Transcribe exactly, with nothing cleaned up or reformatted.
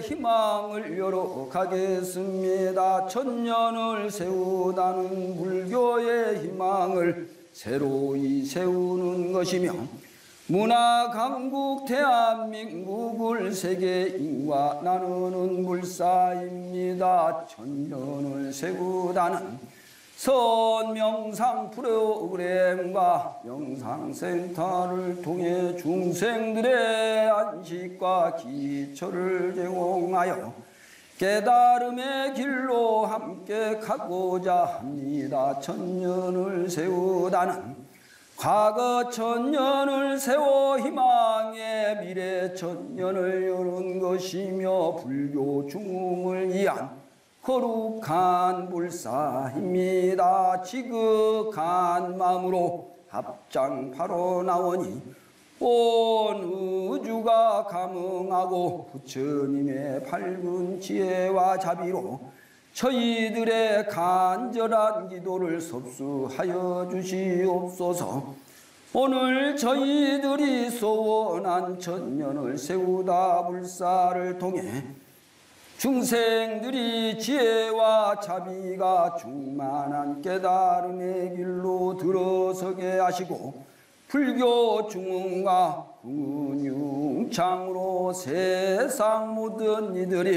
희망을 열어가겠습니다. 천년을 세우다는 불교의 희망을 새로이 세우는 것이며 문화 강국 대한민국을 세계인과 나누는 불사입니다. 천년을 세우다는 선명상 프로그램과 영상센터를 통해 중생들의 안식과 기초를 제공하여 깨달음의 길로 함께 가고자 합니다. 천년을 세우다는 과거 천년을 세워 희망의 미래 천년을 여는 것이며 불교 중흥을 위한 거룩한 불사입니다. 지극한 마음으로 합장파로 나오니 온 우주가 감응하고 부처님의 밝은 지혜와 자비로 저희들의 간절한 기도를 섭수하여 주시옵소서. 오늘 저희들이 소원한 천년을 세우다 불사를 통해 중생들이 지혜와 자비가 충만한 깨달음의 길로 들어서게 하시고 불교 중흥과 흥은융창으로 세상 모든 이들이